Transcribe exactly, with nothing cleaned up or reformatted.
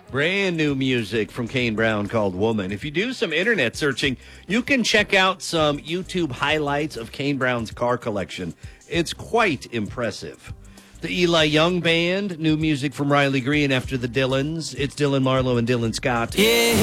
Brand new music from Kane Brown called Woman. If you do some internet searching, you can check out some YouTube highlights of Kane Brown's car collection. It's quite impressive. The Eli Young Band, new music from Riley Green after the Dylans. It's Dylan Marlowe and Dylan Scott. Yeah.